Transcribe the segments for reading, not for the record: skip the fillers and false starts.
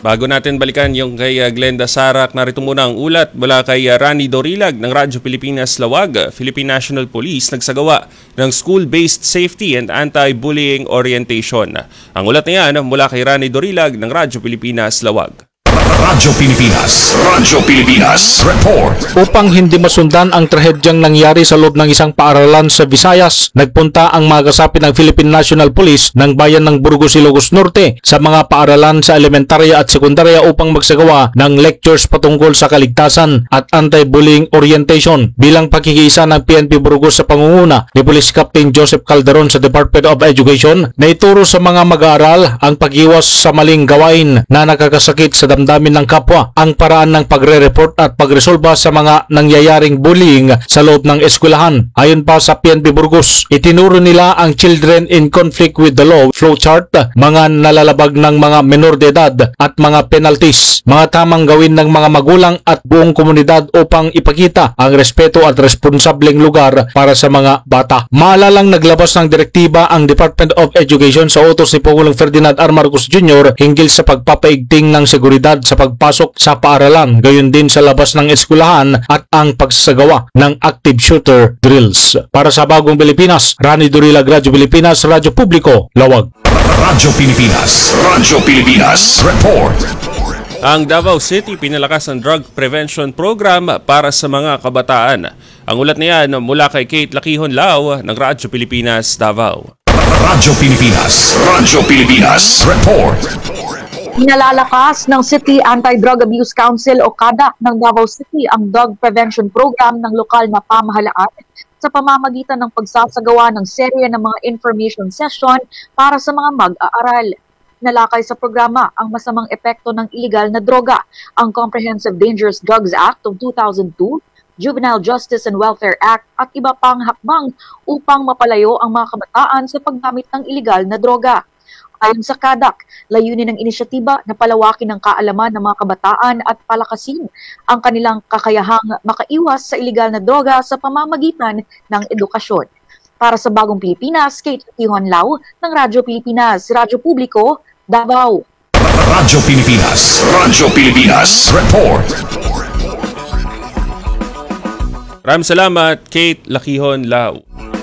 Bago natin balikan yung kay Glenda Sarak, narito muna ang ulat mula kay Rani Dorilag ng Radyo Pilipinas Lawag. Philippine National Police nagsagawa ng School-Based Safety and Anti-Bullying Orientation. Ang ulat na yan mula kay Rani Dorilag ng Radyo Pilipinas Lawag. Radyo Pilipinas Report. Upang hindi masundan ang trahedyang nangyari sa loob ng isang paaralan sa Visayas, nagpunta ang mga kasapi ng Philippine National Police ng bayan ng Burgos, Ilocos Norte sa mga paaralan sa elementarya at sekundarya upang magsagawa ng lectures patungkol sa kaligtasan at anti-bullying orientation. Bilang pakikiisa ng PNP Burgos sa pangunguna ni Police Captain Joseph Calderon sa Department of Education, na ituro sa mga mag-aaral ang pag-iwas sa maling gawain na nakakasakit sa damdamin ng kapwa, ang paraan ng pagre-report at pagresolba sa mga nangyayaring bullying sa loob ng eskwelahan. Ayon pa sa PNP Burgos, itinuro nila ang Children in Conflict with the Law flowchart, mga nalalabag ng mga menor de edad at mga penalties, mga tamang gawin ng mga magulang at buong komunidad upang ipakita ang respeto at responsableng lugar para sa mga bata. Maalalang naglabas ng direktiba ang Department of Education sa utos ni Pangulong Ferdinand R. Marcos Jr. hinggil sa pagpapaigting ng seguridad sa pagpasok sa paaralan, gayon din sa labas ng eskwelahan at ang pagsasagawa ng active shooter drills. Para sa Bagong Pilipinas, Rani Dorilag, Radyo Pilipinas, Radyo Publiko, Lawag. Radyo Pilipinas Report. Ang Davao City pinalakas ang Drug Prevention Program para sa mga kabataan. Ang ulat na yan mula kay Kate Lakihon Lao ng Radyo Pilipinas, Davao. Radyo Pilipinas Report. Pinalalakas ng City Anti-Drug Abuse Council o CADAC ng Davao City ang Drug Prevention Program ng lokal na pamahalaan sa pamamagitan ng pagsasagawa ng serye ng mga information session para sa mga mag-aaral. Nalakay sa programa ang masamang epekto ng iligal na droga, ang Comprehensive Dangerous Drugs Act of 2002, Juvenile Justice and Welfare Act at iba pang hakbang upang mapalayo ang mga kabataan sa paggamit ng iligal na droga. Ayon sa CADAC, layunin ng inisyatiba na palawakin ang kaalaman ng mga kabataan at palakasin ang kanilang kakayahang makaiwas sa iligal na droga sa pamamagitan ng edukasyon. Para sa Bagong Pilipinas, Kate Lakihon Lao ng Radyo Pilipinas, Radyo Publiko, Davao. Radyo Pilipinas Report. Maraming salamat, Kate Lakihon Lao.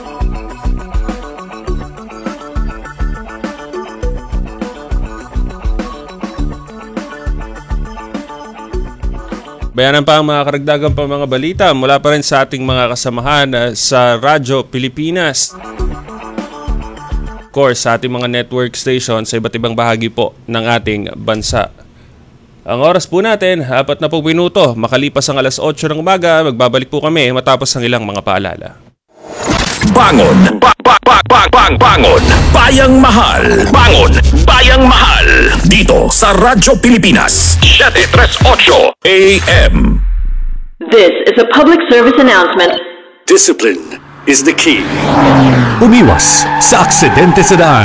Bayanan pa ang mga karagdagan pa mga balita mula pa rin sa ating mga kasamahan sa Radyo Pilipinas. Of course, sa ating mga network stations sa iba't ibang bahagi po ng ating bansa. Ang oras po natin, 40 minuto. Makalipas ang alas 8 ng umaga, magbabalik po kami matapos ang ilang mga paalala. Bangon! Bangon! Bayang Mahal! Bangon! Bayang Mahal! Dito sa Radyo Pilipinas 738 AM. This is a public service announcement. Discipline is the key. Umiwas sa aksidente sa daan.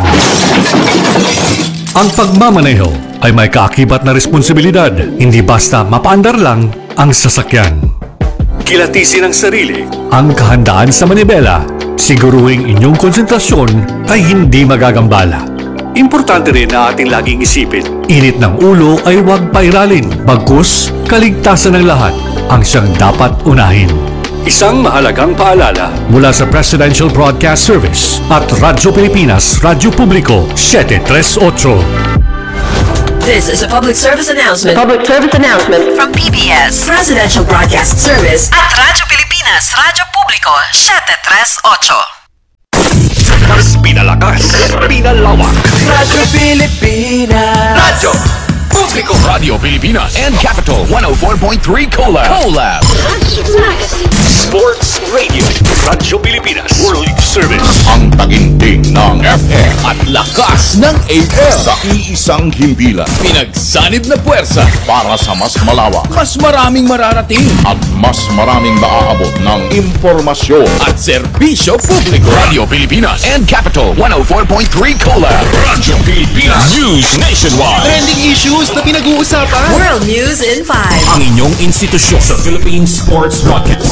Ang pagmamaneho ay may kaakibat na responsibilidad. Hindi basta mapaandar lang ang sasakyan. Kilatisin ang sarili, ang kahandaan sa manibela. Siguruhing inyong konsentrasyon ay hindi magagambala. Importante rin na ating laging isipin, init ng ulo ay huwag pairalin. Bagkus, kaligtasan ng lahat ang siyang dapat unahin. Isang mahalagang paalala mula sa Presidential Broadcast Service at Radyo Pilipinas, Radyo Publiko, 738. This is a public service announcement. Public service announcement From PBS, Presidential Broadcast Service at Radyo Pilipinas, Radyo Publiko, 738. Mas pinalakas, pinalawak. Radyo Pilipinas. Radyo Publiko, Radio Pilipinas and Capital 104.3 Collab. Sports Radio, Radyo Pilipinas, World Service. Ang taginting ng FM at lakas ng AM sa iisang himpilan. Pinagsanib na puwersa para sa mas malawak, mas maraming mararating at mas maraming maaabot ng impormasyon at serbisyo publiko. Radio Pilipinas and Capital 104.3 Collab. Radyo Pilipinas News Nationwide. Trending issues na pinag-uusapan. World News in 5. Ang inyong institusyon sa Philippine Sports Broadcast. Di pa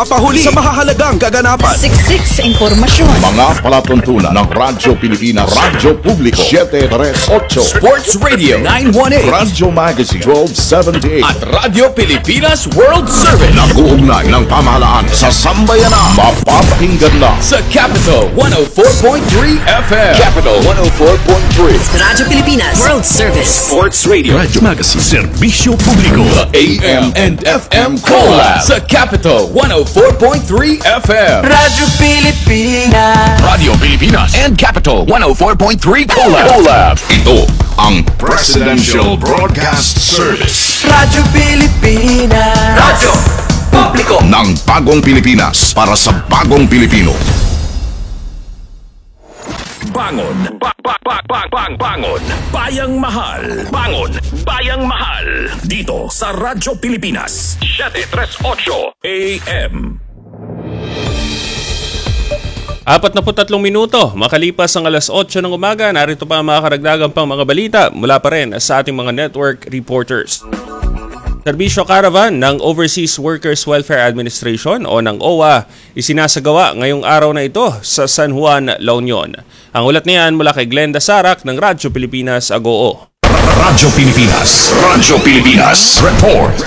nagpapahuli sa mahahalagang kaganapan. Siksik sa impormasyon. Mga palatuntunan ng Radyo Pilipinas, Radyo Publiko 738, Sports Radio 918 Radyo Magazine 1278, at Radyo Pilipinas World Service nag-uugnay ng pamahalaan sa sambayanan. Mapapakinggan lang sa Capital 104.3 FM. Capital 104.3 Radyo Pilipinas World Service. Sports Radio Radyo Magazine, Serbisyo Publiko. AM and FM Collab sa Capital 104.3 FM. Radyo Pilipinas. Radio Pilipinas and Capital 104.3 Collab. Ito ang Presidential Broadcast Service Radyo Pilipinas. Radyo Publiko ng Bagong Pilipinas para sa Bagong Pilipino. Bangon, bangon, bayang mahal. Bangon, bayang mahal. Dito sa Radyo Pilipinas, 738 AM. 43 minuto, makalipas ang alas 8 ng umaga, narito pa ang mga karagdagang pang mga balita mula pa rin sa ating mga network reporters. Serbisyo Caravan ng Overseas Workers Welfare Administration o ng OWA isinasagawa ngayong araw na ito sa San Juan, La Union. Ang ulat niyan mula kay Glenda Sarak ng Radyo Pilipinas Agoo. Radyo Pilipinas, Radyo Pilipinas Report.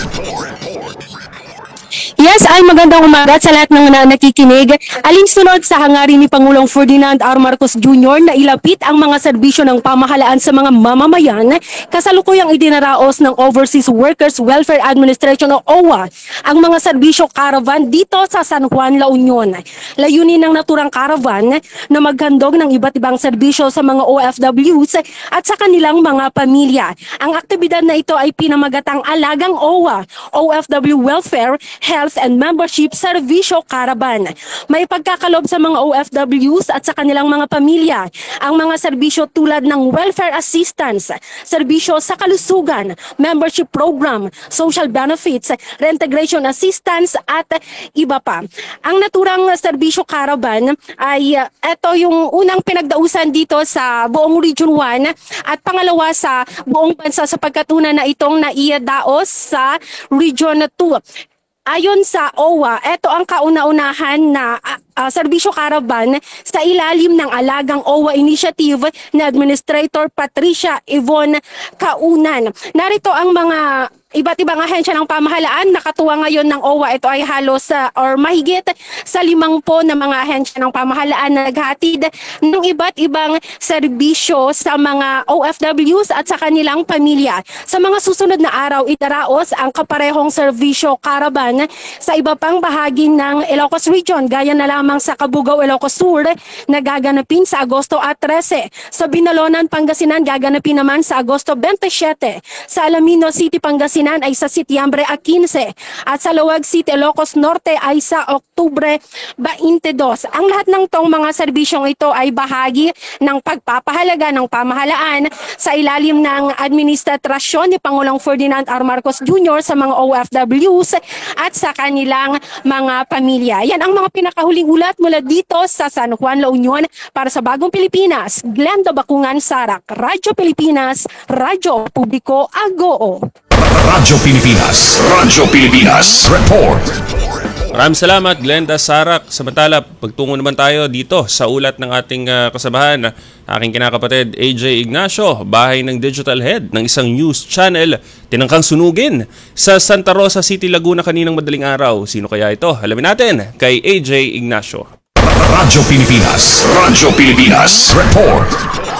Yes, ay magandang umaga sa lahat ng nakikinig. Alinsunod sa hangarin ni Pangulong Ferdinand R. Marcos Jr. na ilapit ang mga serbisyo ng pamahalaan sa mga mamamayan, kasalukuyang idinaraos ng Overseas Workers Welfare Administration o OWA ang mga serbisyo caravan dito sa San Juan, La Union. Layunin ng naturang caravan na maghandog ng iba't ibang serbisyo sa mga OFWs at sa kanilang mga pamilya. Ang aktibidad na ito ay pinamagatang Alagang OWA, OFW Welfare, Health and Membership Servisyo Caravan. May pagkakalob sa mga OFWs at sa kanilang mga pamilya ang mga serbisyo tulad ng welfare assistance, serbisyo sa kalusugan, membership program, social benefits, reintegration assistance at iba pa. Ang naturang serbisyo Caravan ay ito yung unang pinagdausan dito sa buong Region 1 at pangalawa sa buong bansa sa pagkatuna na itong naidaos sa Region 2. Ayon sa OWA, ito ang kauna-unahan na serbisyo caravan sa ilalim ng Alagang OWA Initiative na Administrator Patricia Yvonne Kaunan. Narito ang mga iba't ibang ahensya ng pamahalaan. Nakatuwa ngayon ng OWA, ito ay halos or mahigit sa 50 na mga ahensya ng pamahalaan na naghatid ng iba't ibang serbisyo sa mga OFWs at sa kanilang pamilya. Sa mga susunod na araw, itaraos ang kaparehong serbisyo caravan sa iba pang bahagi ng Ilocos Region, gaya na lamang sa Cabugao, Ilocos Sur na gaganapin sa Agosto 13. Sa Binalonan, Pangasinan, gaganapin naman sa Agosto 27. Sa Alamino City, Pangasinan ay sa Setyembre 15 at sa Luwag City, Ilocos Norte ay sa Oktubre 22. Ang lahat ng tong mga serbisyong ito ay bahagi ng pagpapahalaga ng pamahalaan sa ilalim ng administrasyon ni Pangulong Ferdinand R. Marcos Jr. sa mga OFWs at sa kanilang mga pamilya. Yan ang mga pinakahuling ulat mula dito sa San Juan, La Union para sa Bagong Pilipinas. Glenda Bakungan Sarak, Radyo Pilipinas, Radyo Publiko Agoo. Radyo Pilipinas, Radyo Pilipinas Report. Maraming salamat, Glenda Sarak. Samantala, pagtungo naman tayo dito sa ulat ng ating kasamahan, aking kinakapatid AJ Ignacio, bahay ng digital head ng isang news channel, tinangkang sunugin sa Santa Rosa City, Laguna kaninang madaling araw. Sino kaya ito? Alamin natin kay AJ Ignacio. Radyo Pilipinas, Radyo Pilipinas Report.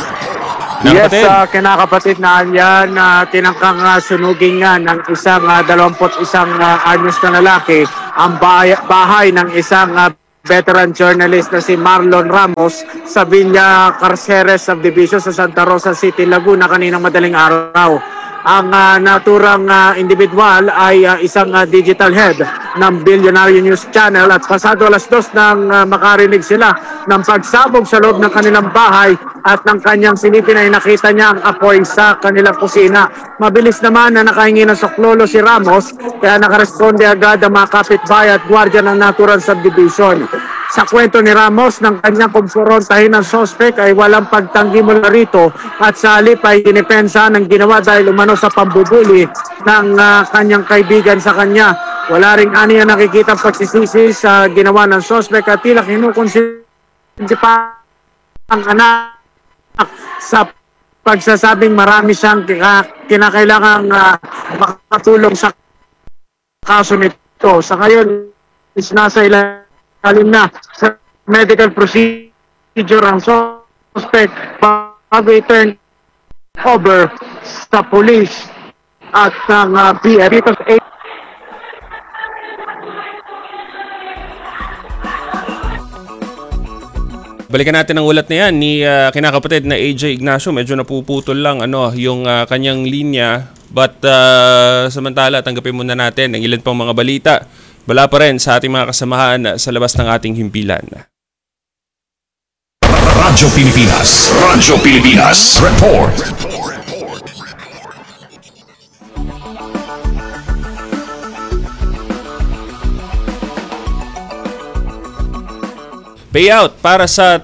Yes, kinakapatid na yan, tinangkang sunugin nga ng isang 21 anyos na lalaki ang bahay ng isang veteran journalist na si Marlon Ramos sa Villa Carceres Subdivision sa Santa Rosa City, Laguna kaninang madaling araw. Ang naturang individual ay isang digital head ng Billionaire News Channel at pasado alas 2 nang makarinig sila ng pagsabog sa loob ng kanilang bahay at ng kanyang silipin ay nakita niya ang apoy sa kanilang kusina. Mabilis naman na nakahingi ng suklolo si Ramos kaya nakaresponde agad ang mga kapitbahay at gwardiya ng naturang subdivision. Sa kwento ni Ramos ng kanyang kumprontahin ng sospek ay walang pagtanggi mula rito at sa halip ay dinipensa ng ginawa dahil umano sa pambubuli ng kanyang kaibigan sa kanya. Wala ring aniya nakikita pagsisisi sa ginawa ng sospek at tila kinukonsinti pa ang anak sa pagsasabing marami siyang kinakailangang makatulong sa kaso nito. Sa ngayon is nasa ilalim na sa medical procedure ang suspect bago i-turn over sa police at ng PF. Balikan natin ang ulat na yan ni kinakapatid na AJ Ignacio. Medyo napuputol lang yung kanyang linya. But samantala, tanggapin muna natin ang ilan pang mga balita. Bala pa rin sa ating mga kasamahan sa labas ng ating himpilan. Radyo Pilipinas. Radyo Pilipinas. Report. Payout para sa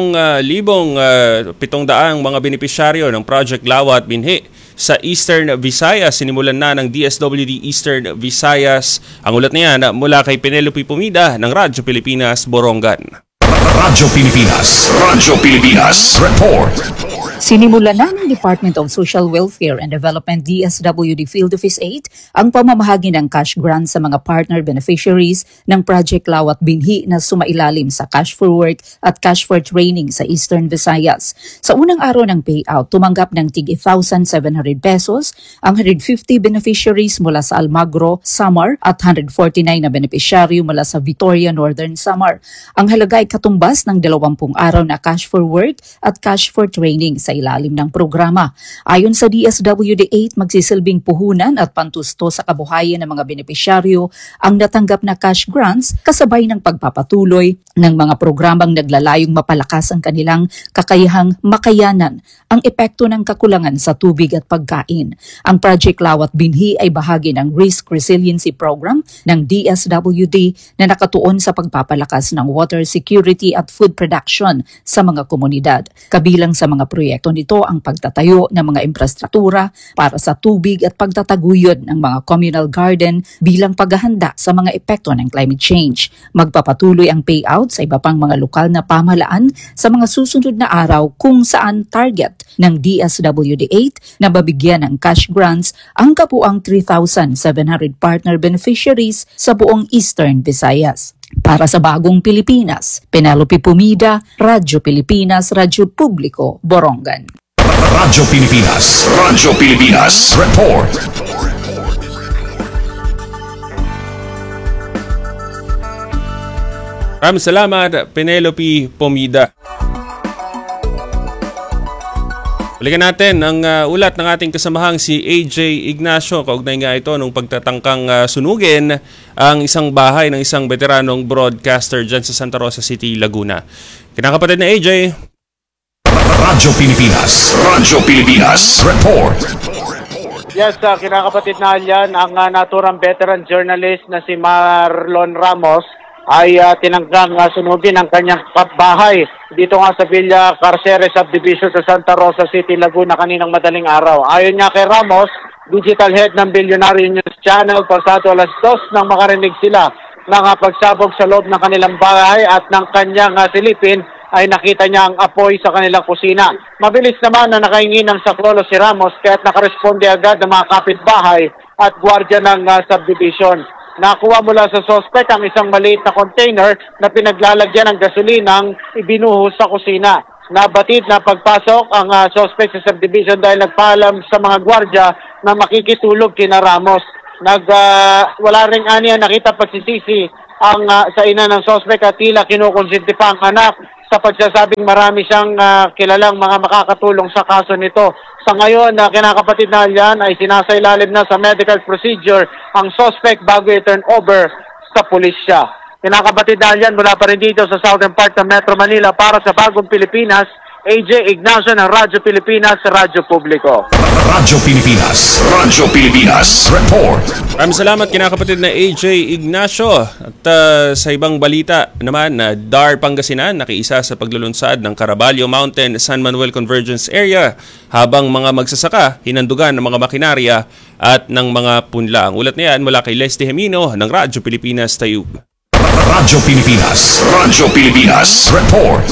3,700 mga benepisyaryo ng Project Lawa at Binhi sa Eastern Visayas. Sinimulan na ng DSWD Eastern Visayas. Ang ulat na yan mula kay Penelope Pumida ng Radyo Pilipinas, Borongan. Radyo Pilipinas. Radyo Pilipinas. Report. Sinimulan na ng Department of Social Welfare and Development DSWD Field Office 8 ang pamamahagi ng cash grant sa mga partner beneficiaries ng Project Lawat Binhi na sumailalim sa Cash for Work at Cash for Training sa Eastern Visayas. Sa unang araw ng payout, tumanggap ng tig 1,700 pesos ang 150 beneficiaries mula sa Almagro, Samar at 149 na beneficiaryo mula sa Vitoria, Northern Samar. Ang halaga ay katumbas ng 20 araw na Cash for Work at Cash for Training sa ilalim ng programa. Ayon sa DSWD-8, magsisilbing puhunan at pantusto sa kabuhayan ng mga benepisyaryo ang natanggap na cash grants kasabay ng pagpapatuloy ng mga programang naglalayong mapalakas ang kanilang kakayahang makayanan ang epekto ng kakulangan sa tubig at pagkain. Ang Project Lawat Binhi ay bahagi ng Risk Resiliency Program ng DSWD na nakatuon sa pagpapalakas ng water security at food production sa mga komunidad. Kabilang sa mga proyekto nito ang pagtatayo ng mga infrastruktura para sa tubig at pagtataguyod ng mga communal garden bilang paghahanda sa mga epekto ng climate change. Magpapatuloy ang payout sa iba pang mga lokal na pamahalaan sa mga susunod na araw kung saan target ng DSWD-8 na babigyan ng cash grants ang kabuang 3,700 partner beneficiaries sa buong Eastern Visayas. Para sa Bagong Pilipinas, Penelope Pumida, Radyo Pilipinas, Radyo Publiko, Borongan. Radyo Pilipinas. Radyo Pilipinas. Report. Maraming salamat, Penelope Pumida. Balikan natin ang ulat ng ating kasamahang si AJ Ignacio. Kaugnay nga ito nung pagtatangkang sunugin ang isang bahay ng isang veteranong broadcaster dyan sa Santa Rosa City, Laguna. Kinakapatid na AJ. Radyo Pilipinas. Radyo Pilipinas. Report. Yes, kinakapatid na yan ang naturang veteran journalist na si Marlon Ramos ay tinanggang sunugin ang kanyang bahay dito nga sa Villa Carcere Subdivision sa Santa Rosa City, Laguna kaninang madaling araw. Ayon nga kay Ramos, digital head ng Billionaire News Channel, pasado alas 2 nang makarinig sila ng pagsabog sa loob ng kanilang bahay at ng kanyang silipin ay nakita niya ang apoy sa kanilang kusina. Mabilis naman na nakahingi ng saklolo si Ramos kaya't nakaresponde agad ng mga kapitbahay at gwardiya ng subdivision. Nakuha mula sa suspect ang isang maliit na container na pinaglalagyan ng gasolinang ibinuhos sa kusina. Nabatid na pagpasok ang suspect sa subdivision dahil nagpaalam sa mga gwardya na makikitulog kina Ramos. Wala ring aniya nakita pagsisisi ang sa ina ng suspect at tila kinukonsinti pa ang anak sa pagsasabing marami siyang kilalang mga makakatulong sa kaso nito. Sa ngayon, kinakapatid na yan ay sinasailalim na sa medical procedure ang suspect bago i-turn over sa pulisya. Kinakapatid na yan mula pa rin dito sa southern part ng Metro Manila para sa Bagong Pilipinas, AJ Ignacio ng Radyo Pilipinas, Radyo Publiko. Radyo Pilipinas. Radyo Pilipinas. Report. Maraming salamat kinakapatid na AJ Ignacio. At sa ibang balita naman, DAR Pangasinan nakiisa sa paglulunsad ng Caraballo Mountain San Manuel Convergence Area habang mga magsasaka hinandugan ng mga makinarya at ng mga punla. Ang ulat na yan mula kay Leslie Gemino ng Radyo Pilipinas Tayub. Radyo Pilipinas. Radyo Pilipinas. Report.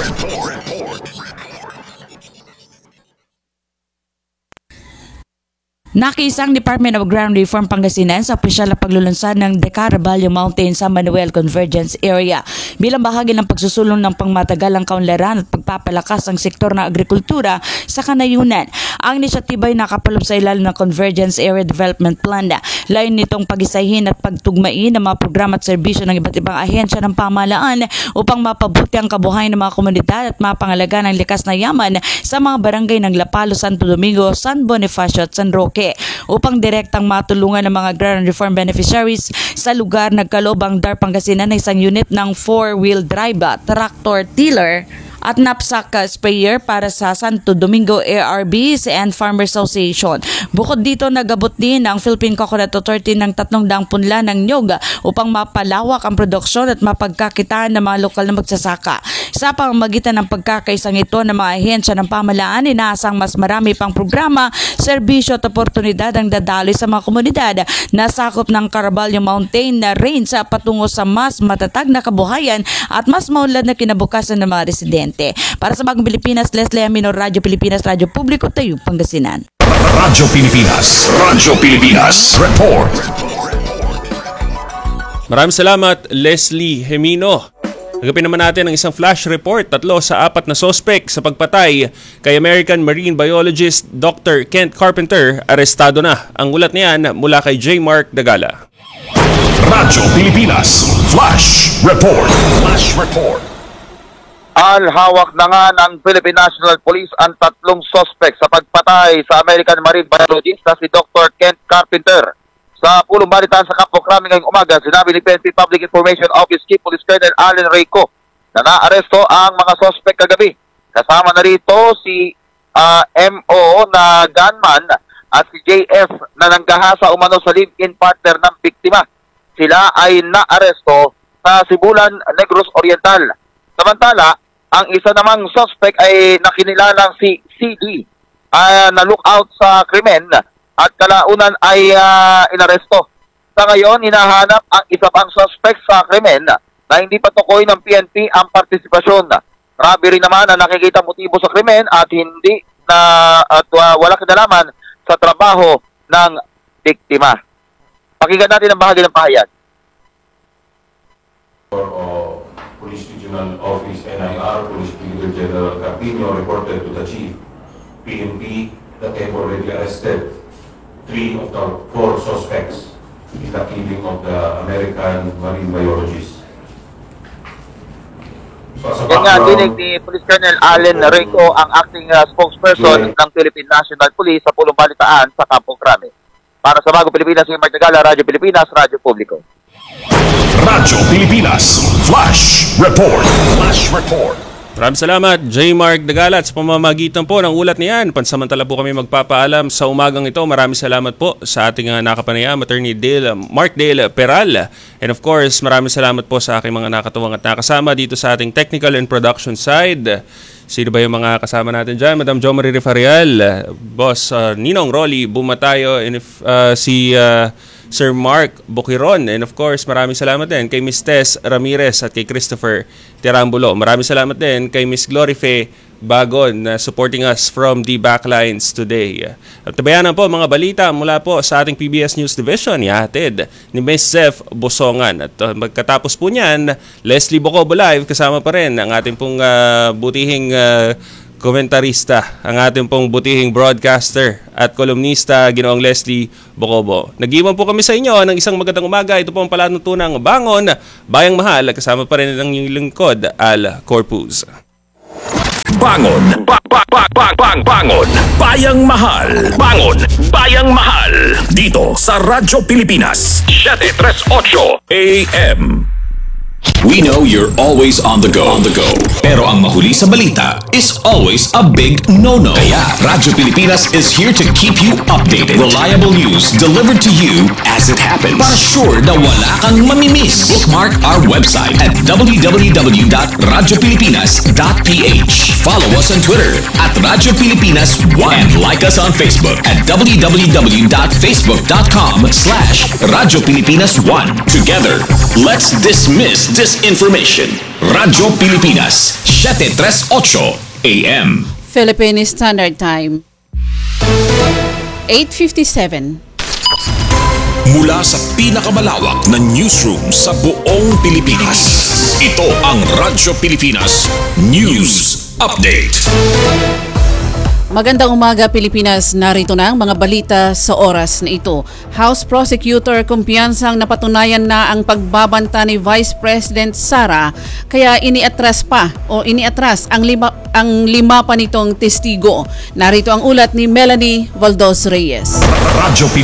Nakiisang Department of Ground Reform Pangasinan sa opisyal na paglulunsad ng The Caraballo Mountain San Manuel Convergence Area bilang bahagi ng pagsusulong ng pangmatagalang kaunlaran at pagpapalakas ng sektor ng agrikultura sa kanayunan. Ang inisyatiba ay nakapaloob sa ilalim ng Convergence Area Development Plan. Layon nitong pag-isahin at pagtugmain ng mga programa at serbisyo ng iba't ibang ahensya ng pamahalaan upang mapabuti ang kabuhayan ng mga komunidad at mapangalaga ng likas na yaman sa mga barangay ng Lapalo, Santo Domingo, San Bonifacio at San Roque. Upang direktang matulungan ng mga ground reform beneficiaries sa lugar, nagkaloob ang DAR Pangasinan na isang unit ng 4-wheel drive, tractor tiller at knapsack sprayer para sa Santo Domingo ARBs and Farmers Association. Bukod dito, nagabot din ang Philippine Coconut Authority ng 300 punla ng nyog upang mapalawak ang produksyon at mapagkakitaan ng mga lokal na magsasaka. Sa pamamagitan ng pagkakaisang ito ng mga ahensya ng pamahalaan, inaasang mas marami pang programa, serbisyo at oportunidad ang dadaloy sa mga komunidad na sakop ng Caraballo Mountain na range patungo sa mas matatag na kabuhayan at mas maunlad na kinabukasan ng mga residente. Para sa Bagong Pilipinas, Leslie Gemino, Radyo Pilipinas, Radyo Publiko, Tayub, Pangasinan. Radyo Pilipinas. Radyo Pilipinas. Report. Maraming salamat, Leslie Gemino. Nagapin naman natin ang isang flash report. 3 sa 4 na sospek sa pagpatay kay American Marine Biologist Dr. Kent Carpenter, arestado na. Ang ulat niyan mula kay J. Mark Dagala. Radyo Pilipinas. Flash Report. Flash Report. Hawak na nga ng Philippine National Police ang 3 sospek sa pagpatay sa American Marine Biologist na si Dr. Kent Carpenter. Sa pulong balitaan sa Kapwa Krami ngayong umaga, sinabi ni PNP Public Information Office Chief Police Colonel Allen Reyco na naaresto ang mga sospek kagabi. Kasama na rito si MO na gunman at si JF na nanggahasa umano sa live-in partner ng biktima. Sila ay naaresto sa Sibulan, Negros Oriental. Samantala, ang isa namang suspect ay nakinilalang si CD na lookout sa krimen at kalaunan ay inaresto. Sa ngayon, hinahanap ang isa pang suspect sa krimen na hindi pa tukoy ng PNP ang partisipasyon. Grabe rin naman ang nakikita motibo sa krimen at hindi wala kinalaman sa trabaho ng biktima. Pakinggan natin ang bahagi ng pahayag. Police Regional Office, NIR, Police Brigadier General Carpino reported to the Chief PNP that they have already arrested 3 of the 4 suspects in the killing of the American Marine Biologist. Yan nga, dinig ni Police Colonel Allen Reyco, ang acting spokesperson ng Philippine National Police sa pulong balitaan sa Kampo Krami. Para sa Bagong Pilipinas, si Mark Dagala, Radyo Pilipinas, Radyo Publiko. Radyo Pilipinas. Flash Report. Flash Report. Maraming salamat, J. Mark Dagala. At sa pamamagitan po ng ulat niyan, pansamantala po kami magpapaalam sa umagang ito. Maraming salamat po sa ating nakapanayam, Attorney Mark Dale Peral. And of course, maraming salamat po sa aking mga nakatuwang at nakasama dito sa ating technical and production side. Sino ba yung mga kasama natin dyan? Madam Jo Marie Refarial, Boss Ninong Rolly Bumatayo, and si Sir Mark Bukiron. And of course, maraming salamat din kay Miss Tess Ramirez at kay Christopher Tirambulo. Maraming salamat din kay Miss Glorife Bagon na supporting us from the backlines today. At tabayanan po mga balita mula po sa ating PBS News Division, ihahatid ni Miss Zeph Bosongan. At magkatapos po niyan, Leslie Bocobo Live, kasama pa rin ang ating pong butihing komentarista, ang ating pong butihing broadcaster at kolumnista, Ginoong Leslie Bocobo. Nag-iwan po kami sa inyo ng isang magandang umaga. Ito po ang palatuntunang Bangon, Bayang Mahal, kasama pa rin ang inyong lingkod, Al Corpus. Bangon, bangon, Bayang Mahal. Bangon, Bayang Mahal. Dito sa Radyo Pilipinas, 738 AM. We know you're always on the go. Pero ang mahuli sa balita is always a big no-no. Kaya Radyo Pilipinas is here to keep you updated. Reliable news delivered to you as it happens. Para sure na wala kang mamimiss. Bookmark our website at www.radiopilipinas.ph. Follow us on Twitter at Radyo Pilipinas 1 and like us on Facebook at www.facebook.com/Radyo Pilipinas 1. Together, let's dismiss disinformation. Radyo Pilipinas, 738 AM. Philippine Standard Time, 8:57. Mula sa pinakamalawak na newsroom sa buong Pilipinas, ito ang Radyo Pilipinas News Update. Magandang umaga Pilipinas, narito na ang mga balita sa oras na ito. House Prosecutor kumpiyansang napatunayan na ang pagbabanta ni Vice President Sara kaya iniatras ang lima pa nitong testigo. Narito ang ulat ni Melanie Valdos Reyes. Radyo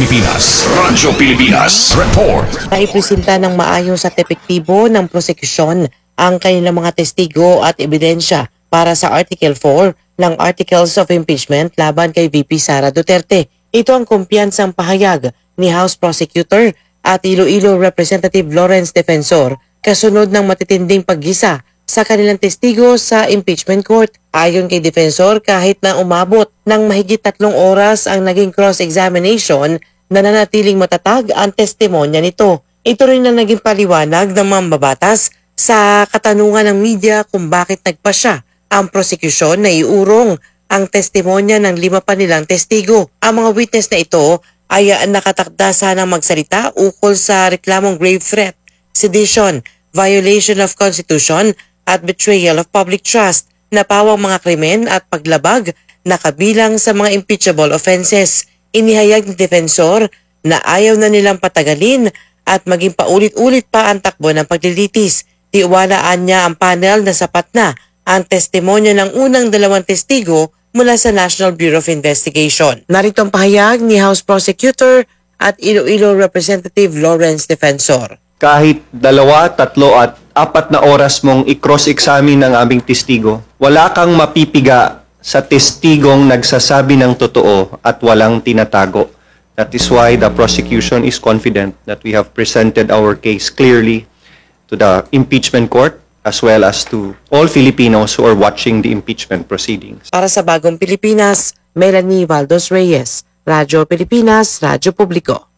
Pilipinas Report. Naipresenta ng maayos at epektibo ng prosekusyon ang kanilang mga testigo at ebidensya para sa Article 4 ng Articles of Impeachment laban kay VP Sara Duterte. Ito ang kumpiyansang pahayag ni House Prosecutor at Iloilo Representative Lawrence Defensor kasunod ng matitinding paggisa sa kanilang testigo sa impeachment court. Ayon kay Defensor, kahit na umabot ng mahigit 3 oras ang naging cross-examination, nananatiling matatag ang testimonya nito. Ito rin ang naging paliwanag ng mambabatas sa katanungan ng media kung bakit nagpasya ang prosekusyon na iurong ang testimonya ng 5 pa nilang testigo. Ang mga witness na ito ay nakatakda sanang magsalita ukol sa reklamong grave threat, sedition, violation of Constitution at betrayal of public trust na pawang mga krimen at paglabag na kabilang sa mga impeachable offenses. Inihayag ni Defensor na ayaw na nilang patagalin at maging paulit-ulit pa ang takbo ng paglilitis. Tiwalaan niya ang panel na sapat na ang testimonya ng unang 2 testigo mula sa National Bureau of Investigation. Narito ang pahayag ni House Prosecutor at Iloilo Representative Lawrence Defensor. Kahit 2, 3 at 4 na oras mong i-cross-examine ng aming testigo, wala kang mapipiga sa testigong nagsasabi ng totoo at walang tinatago. That is why the prosecution is confident that we have presented our case clearly to the impeachment court as well as to all Filipinos who are watching the impeachment proceedings. Para sa Bagong Pilipinas, Melanie Valdos Reyes, Radyo Pilipinas, Radyo Publiko.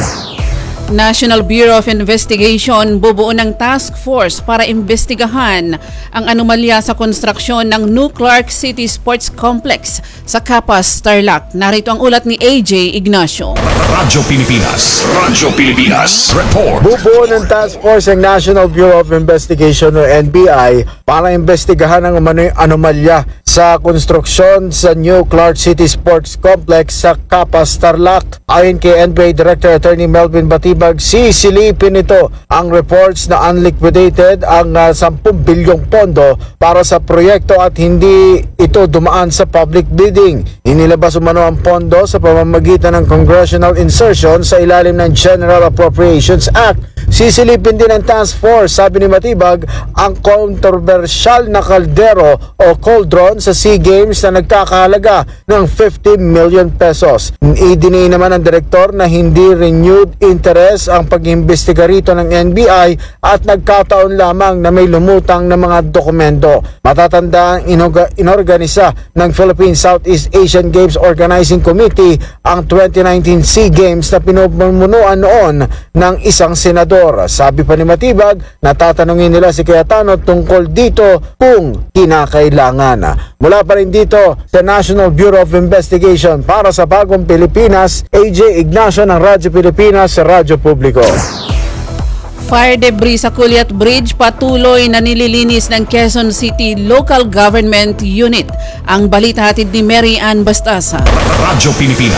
National Bureau of Investigation bubuo ng task force para imbestigahan ang anomalya sa konstruksyon ng New Clark City Sports Complex sa Capas, Tarlac. Narito ang ulat ni AJ Ignacio. Radyo Pilipinas Report. Bubuo ng task force ang National Bureau of Investigation o NBI para imbestigahan ang anomalya sa konstruksyon sa New Clark City Sports Complex sa Capas, Tarlac. Ayon kay NBI Director Attorney Melvin Batibag, sisilipin ito ang reports na unliquidated ang 10 bilyong pondo para sa proyekto at hindi ito dumaan sa public bidding. Inilabas umano ang pondo sa pamamagitan ng congressional insertion sa ilalim ng General Appropriations Act. Sisilipin din ng task force, sabi ni Matibag, ang kontrobersyal na kaldero o cauldron sa SEA Games na nagkakahalaga ng 50 million pesos. Idiniin naman ng direktor na hindi renewed interest ang pag-imbestiga rito ng NBI at nagkataon lamang na may lumutang na mga dokumento. Matatanda ang inorganisa ng Philippine Southeast Asian Games Organizing Committee ang 2019 SEA Games na pinupumunuan noon ng isang senador. Sabi pa ni Matibag, natatanungin nila si Cayetano tungkol dito kung kinakailangan. Mula pa rin dito sa National Bureau of Investigation para sa Bagong Pilipinas, AJ Ignacio ng Radyo Pilipinas sa Radyo Publiko. Fire debris sa Culiat Bridge patuloy na nililinis ng Quezon City Local Government Unit. Ang balita hatid ni Mary Ann Bastasa. Radyo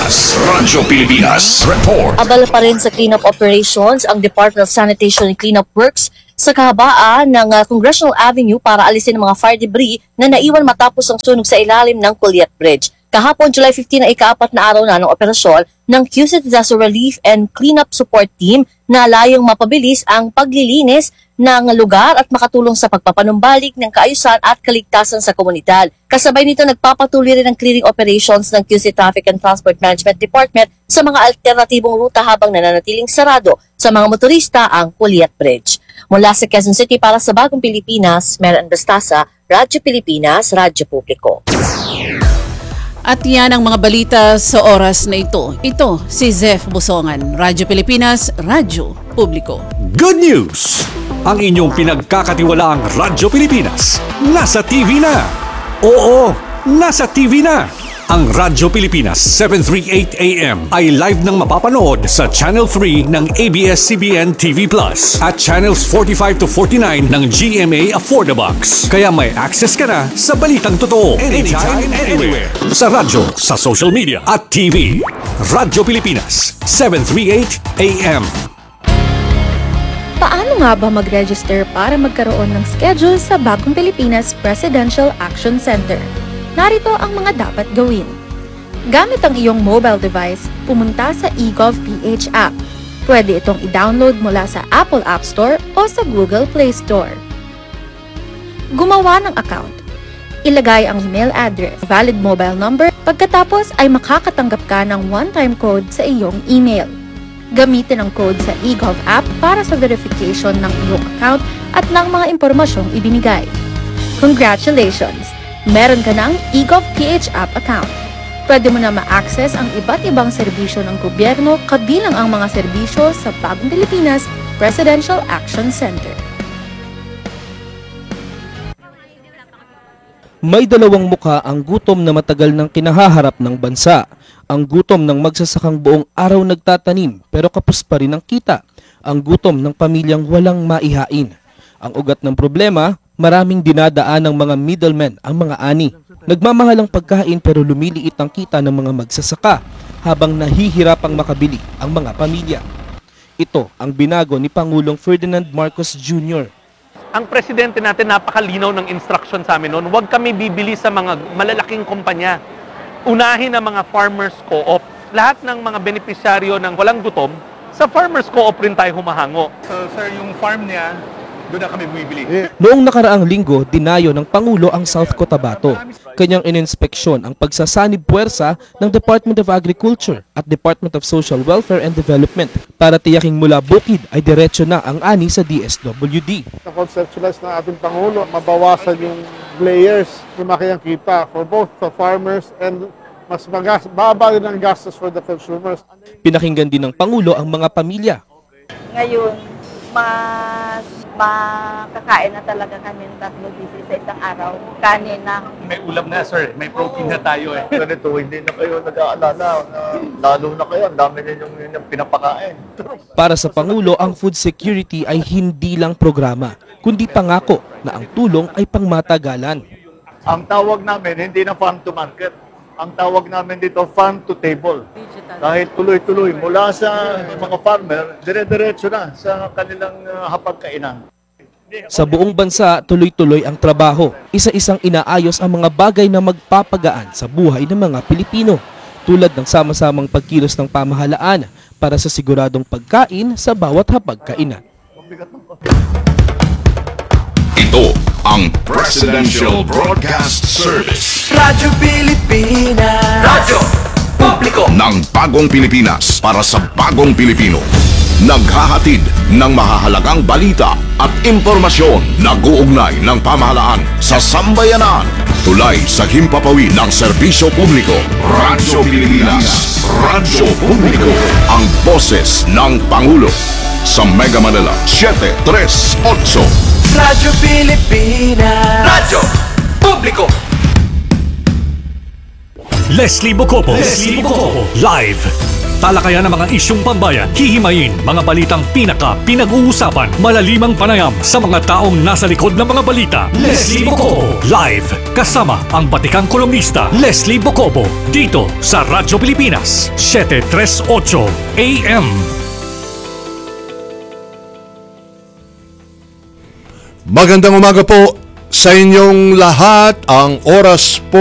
Pilipinas Report. Abala pa rin sa cleanup operations ang Department of Sanitation and Cleanup Works sa kahabaan ng Congressional Avenue para alisin ang mga fire debris na naiwan matapos ang sunog sa ilalim ng Culiat Bridge. Kahapon, July 15 ay ika-4 na araw na ng operasyon ng QC Disaster Relief and Cleanup Support Team na layong mapabilis ang paglilinis ng lugar at makatulong sa pagpapanumbalik ng kaayusan at kaligtasan sa komunidad. Kasabay nito, nagpapatuloy rin ang clearing operations ng QC Traffic and Transport Management Department sa mga alternatibong ruta habang nananatiling sarado sa mga motorista ang Puliat Bridge. Mula sa Quezon City para sa Bagong Pilipinas, Meron Bastasa, Radyo Pilipinas, Radyo Publiko. At yan ang mga balita sa oras na ito. Ito si Zef Busongan, Radyo Pilipinas, Radyo Publiko. Good news! Ang inyong pinagkakatiwalaang Radyo Pilipinas nasa TV na. Oo, nasa TV na. Ang Radyo Pilipinas 738 AM ay live nang mapapanood sa Channel 3 ng ABS-CBN TV Plus at Channels 45 to 49 ng GMA Affordabox. Kaya may access ka na sa balitang totoo anytime, anywhere. Sa radyo, sa social media at TV. Radyo Pilipinas 738 AM. Paano nga ba mag-register para magkaroon ng schedule sa Bagong Pilipinas Presidential Action Center? Narito ang mga dapat gawin. Gamit ang iyong mobile device, pumunta sa eGov.ph app. Pwede itong i-download mula sa Apple App Store o sa Google Play Store. Gumawa ng account. Ilagay ang email address, valid mobile number, pagkatapos ay makakatanggap ka ng one-time code sa iyong email. Gamitin ang code sa eGov app para sa verification ng iyong account at ng mga impormasyong ibinigay. Congratulations! Meron ka ng eGov.ph app account. Pwede mo na ma-access ang iba't ibang serbisyo ng gobyerno kabilang ang mga serbisyo sa Bagong Pilipinas Presidential Action Center. May dalawang muka ang gutom na matagal nang kinahaharap ng bansa. Ang gutom ng magsasakang buong araw nagtatanim pero kapos pa rin ang kita. Ang gutom ng pamilyang walang maihain. Ang ugat ng problema, maraming dinadaan ng mga middlemen ang mga ani. Nagmamahal ang pagkain pero lumiliit ang kita ng mga magsasaka habang nahihirapang makabili ang mga pamilya. Ito ang binago ni Pangulong Ferdinand Marcos Jr. Ang presidente natin napakalinaw ng instruction sa amin noon, huwag kami bibili sa mga malalaking kumpanya. Unahin ang mga farmers co-op. Lahat ng mga benepisyaryo ng walang gutom, sa farmers co-op rin tayo humahango. So sir, yung farm niya, doon na kami bumibili. Noong nakaraang linggo, dinayo ng Pangulo ang South Cotabato. Kanyang ininspeksyon ang pagsasanib puwersa ng Department of Agriculture at Department of Social Welfare and Development para tiyaking mula bukid ay diretso na ang ani sa DSWD. Na-conceptualize ng ating Pangulo, mabawasan yung layers, lumaki ang kita for both the farmers and mas baba din ang gastos for the consumers. Pinakinggan din ng Pangulo ang mga pamilya. Ngayon, mas makakain na talaga kami ng 3 beses sa isang araw. Kanin na. May ulam na sir, may protein na tayo eh. Ganito, hindi na kayo nag-aalala. Lalo na kayo, ang dami ninyong pinapakain. Para sa Pangulo, ang food security ay hindi lang programa, kundi pangako na ang tulong ay pangmatagalan. Ang tawag namin, hindi na farm to market. Ang tawag namin dito, farm to table. Dahil tuloy-tuloy, mula sa mga farmer, dire-diretso na sa kanilang hapagkainan. Sa buong bansa, tuloy-tuloy ang trabaho. Isa-isang inaayos ang mga bagay na magpapagaan sa buhay ng mga Pilipino, tulad ng sama-samang pagkilos ng pamahalaan para sa siguradong pagkain sa bawat hapagkainan. Ito ang Presidential Broadcast Service. Radyo Pilipinas. Radyo Publiko ng Bagong Pilipinas para sa Bagong Pilipino. Naghahatid ng mahahalagang balita at impormasyon na guugnay ng pamahalaan sa sambayanan. Tulay sa himpapawid ng serbisyo publiko. Radyo Pilipinas. Radyo Publiko. Ang boses ng Pangulo. Sa Mega Manila, 738. Radyo Pilipinas. Radyo Publiko. Leslie Bocopo. Live. Talakayan ng mga isyong pambayan, hihimayin mga balitang pinag-uusapan, malalimang panayam sa mga taong nasa likod ng mga balita. Leslie Bocopo. Live. Kasama ang batikang kolumnista Leslie Bocopo. Dito sa Radyo Pilipinas, 738 AM. Magandang umaga po sa inyong lahat. Ang oras po